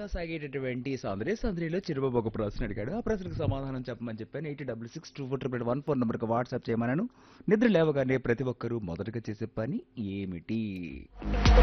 ఉల్లాసంగా సాగేటటువంటి సందడిలో చిరుబాబు ఒక ప్రశ్న అడిగాడు. ఆ ప్రశ్నకు సమాధానం చెప్పమని చెప్పాను. 86624414 నెంబర్కి వాట్సాప్ చేయమన్నాను. నిద్ర లేవగానే ప్రతి ఒక్కరూ మొదటగా చేసే పని ఏమిటి?